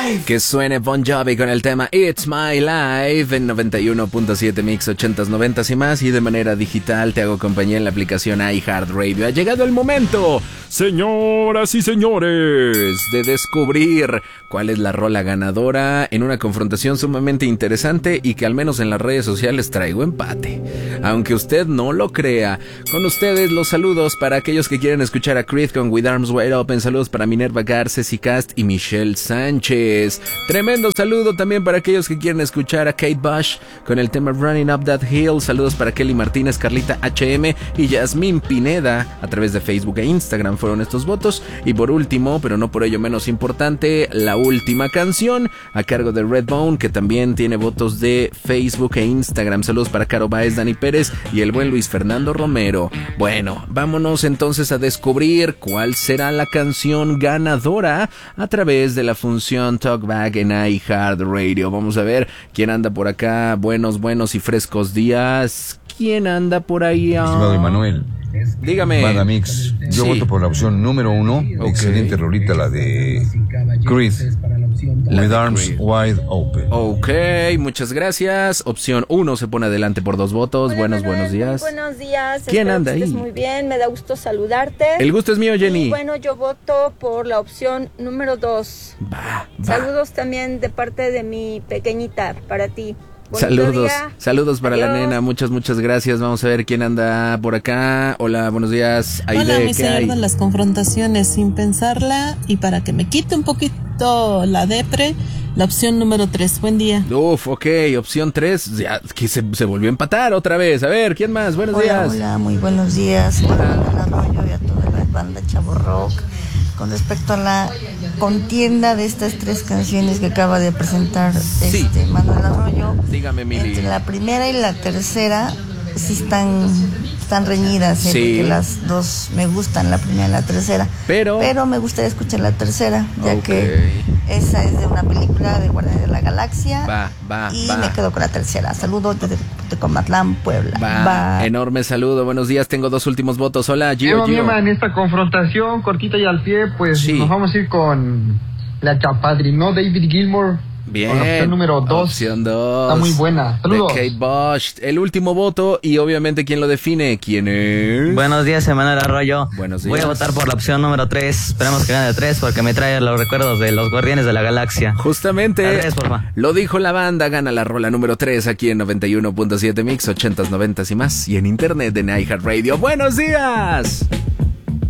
Que suene Bon Jovi con el tema It's My Life en 91.7 Mix 80s, 90s y más. Y de manera digital te hago compañía en la aplicación iHeartRadio. Ha llegado el momento, señoras y señores, de descubrir cuál es la rola ganadora en una confrontación sumamente interesante y que al menos en las redes sociales traigo empate. Aunque usted no lo crea, con ustedes los saludos para aquellos que quieren escuchar a Creed con With Arms Wide Open. Saludos para Minerva Garces y Cast y Michelle Sánchez. Tremendo saludo también para aquellos que quieren escuchar a Kate Bush con el tema Running Up That Hill. Saludos para Kelly Martínez, Carlita HM y Yasmín Pineda. A través de Facebook e Instagram fueron estos votos. Y por último, pero no por ello menos importante, la última canción a cargo de Redbone, que también tiene votos de Facebook e Instagram. Saludos para Caro Baez, Dani Pérez y el buen Luis Fernando Romero. Bueno, vámonos entonces a descubrir cuál será la canción ganadora a través de la función Talkback en iHeartRadio. Vamos a ver quién anda por acá. Buenos y frescos días. ¿Quién anda por ahí? Estimado Emanuel, dígame. Banda Mix, yo voto por la opción número 1. Okay. Excelente rolita, la de Creed, With Arms Wide Open. Ok, muchas gracias. Opción 1 se pone adelante por 2 votos. Hola, buenos días. Buenos días. ¿Quién anda ahí? Muy bien, me da gusto saludarte. El gusto es mío, Jenny. Y bueno, yo voto por la opción número 2. Va. Saludos también de parte de mi pequeñita para ti. Saludos para Adiós. la nena, muchas gracias. Vamos a ver quién anda por acá. Hola, buenos días. Aide, hola, mi señor hay? De las confrontaciones sin pensarla y para que me quite un poquito la depre, la opción número 3. Buen día. Uf, ok, opción 3, ya que se volvió a empatar otra vez. A ver, ¿quién más? Buenos días. Hola, muy buenos días. Manuel Arroyo y a toda la banda Chavo Rock. Con respecto a la contienda de estas 3 canciones que acaba de presentar Manuel Arroyo, dígame, Mili. Entre la primera y la tercera sí están reñidas, porque las dos me gustan, la primera y la tercera, pero me gustaría escuchar la tercera, ya que esa es de una película de Guardianes de la Galaxia. Me quedo con la tercera. Saludos desde Comatlán, Puebla. Enorme saludo, buenos días. Tengo 2 últimos votos. Hola, Gio. En esta confrontación cortita y al pie, pues nos vamos a ir con la que apadrinó David Gilmour. Bien, con la opción número 2. Opción 2. Está muy buena. Saludos. De Kate Bush. El último voto y obviamente ¿quién lo define? ¿Quién es? Buenos días, Emanuel Arroyo. Buenos días. Voy a votar por la opción número 3. Esperemos que gane 3 porque me trae los recuerdos de los Guardianes de la Galaxia. Justamente. 3, porfa. Lo dijo la banda, gana la rola número 3 aquí en 91.7 Mix, 80s, 90s y más. Y en internet en iHeartRadio. ¡Buenos días!